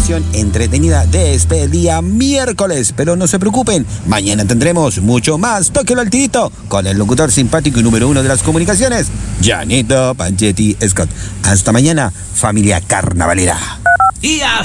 información entretenida de este día miércoles. Pero no se preocupen, mañana tendremos mucho más. Tóquelo al tirito con el locutor simpático y número 1 de las comunicaciones, Janito Panchetti Scott. Hasta mañana, familia carnavalera. Y así